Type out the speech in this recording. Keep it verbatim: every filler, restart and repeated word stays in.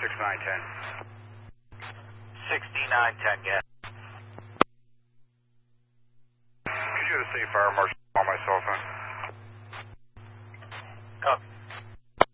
sixty-nine ten. sixty-nine ten, yeah. Could you have the city fire marshal call myself